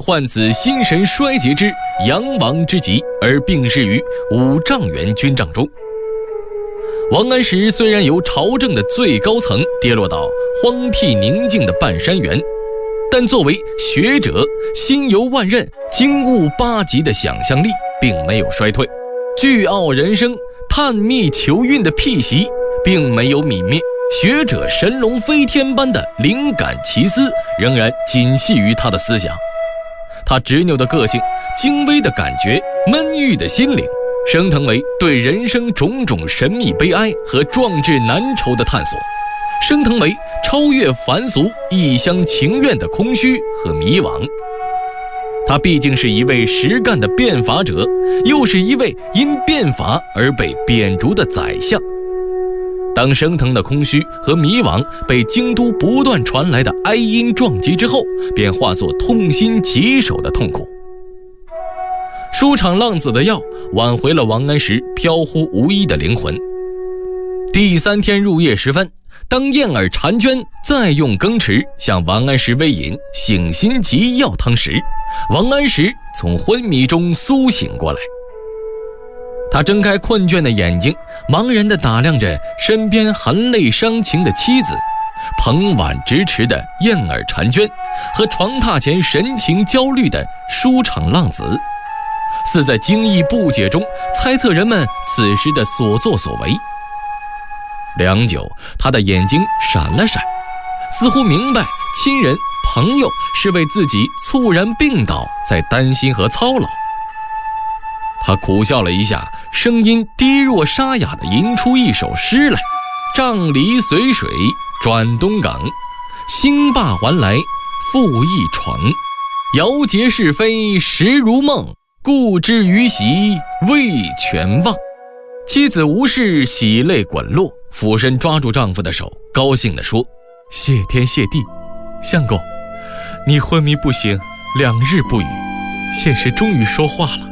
患此心神衰竭之阳亡之疾，而病逝于5丈原军帐中。王安石虽然由朝政的最高层跌落到荒僻宁静的半山原，但作为学者，心游万仞、经悟八极的想象力并没有衰退，倨傲人生、探秘求运的癖习并没有泯灭，学者神龙飞天般的灵感奇思仍然仅系于他的思想。他执拗的个性、精微的感觉、闷郁的心灵，升腾为对人生种种神秘悲哀和壮志难酬的探索，升腾为超越凡俗、一厢情愿的空虚和迷惘。他毕竟是一位实干的变法者，又是一位因变法而被贬逐的宰相。当升腾的空虚和迷惘被京都不断传来的哀音撞击之后，便化作痛心疾首的痛苦。舒场浪子的药挽回了王安石飘忽无依的灵魂。第3天入夜时分，当燕儿婵娟再用羹匙向王安石微饮醒心急药汤时，王安石从昏迷中苏醒过来。他睁开困倦的眼睛，茫然地打量着身边含泪伤情的妻子，捧碗直持的燕儿婵娟和床榻前神情焦虑的舒场浪子，似在惊异不解中猜测人们此时的所作所为。良久，他的眼睛闪了闪，似乎明白亲人朋友是为自己猝然病倒在担心和操劳。他苦笑了一下，声音低弱沙哑地吟出一首诗来：杖藜随水转东港，兴罢还来复一闯，遥结是非实如梦，故知于席未全忘。妻子无事喜泪滚落，俯身抓住丈夫的手，高兴地说：谢天谢地，相公，你昏迷不醒2日不语，现时终于说话了。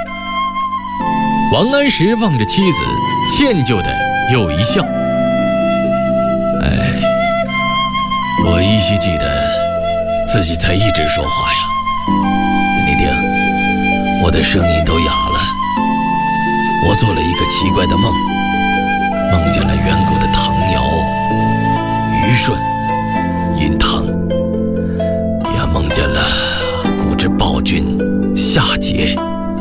王安石望着妻子，歉疚的又一笑：我依稀记得自己才一直说话呀。你听，我的声音都哑了。我做了一个奇怪的梦，梦见了远古的唐尧、虞舜、殷汤，也梦见了古之暴君夏桀。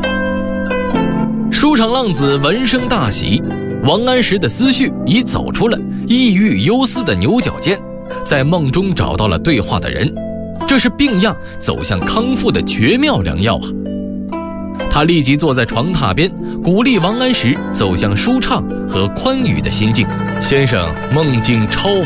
舒场浪子闻声大喜，王安石的思绪已走出了抑郁忧思的牛角尖，在梦中找到了对话的人，这是病恙走向康复的绝妙良药啊！他立即坐在床榻边，鼓励王安石走向舒畅和宽裕的心境。先生梦境超